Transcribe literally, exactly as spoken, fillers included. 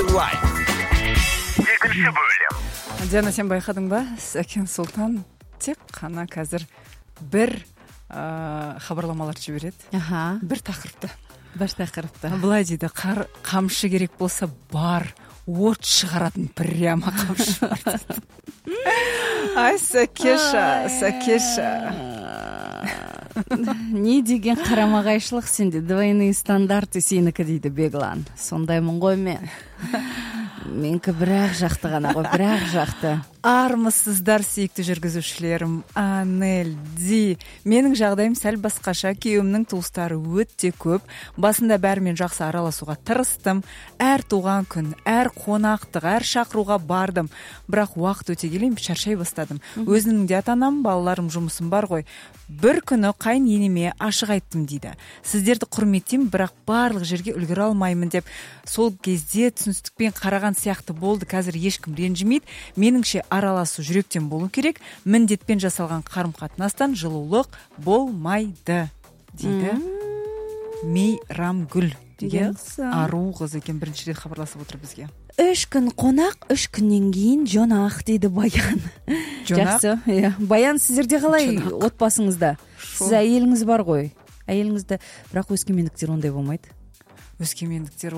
Life. Екінші бөлім. Диана, сен байқадың ба? Сәкен Сұлтан тек қана қазір бір ә, хабарламалар жібереді. Аха. Бір тақырыпты. Бір тақырыпты. Былай дейді, қар, қамшы керек болса бар, от шығаратын прямо қамшы бар дейді. Ай, Сәкеша, Сәкеша. Не деген қарама-қайшылық сенде, двойные стандарты сенікі дейді Беглан. Сондаймын ғой мен. Менікі бірақ жақты ғана ғой, бірақ жақты. Армысыздар, сүйікті жүргізушілерім, Анель, Ди. Менің жағдайым сәл басқаша, күйеуімнің туыстары өте көп. Басында бәрімен жақсы араласуға тырыстым. Әр туған күн, әр қонақтық, әр шақыруға бардым. Бірақ уақыт өте келе шаршай бастадым. Өзімнің де ата-анам, балаларым, жұмысым бар ғой. Бір күні қайын енеме ашық айттым дейді. Сіздерді құрметтеймін, бірақ барлық жерге үлгере алмаймын деп. Сол кезде түсіністікпен қараған сияқты болды. Қазір ешкім ренжімейді. Меніңше араласу жүректен болу керек. Міндетпен жасалған қарым-қатынастан жылулық болмайды дейді. Мейрамгүл деген ару қыз екен, бірінші рет хабарласып отыр бізге. Үш күн қонақ, үш күннен кейін жонақ дейді Баян. Жақсы. Иә. Баян, сіздерде қалай отбасыңызда? Сіз әйеліңіз бар ғой. Әйеліңізді, бірақ өскемендіктер ондай болмайды. Өскемендіктер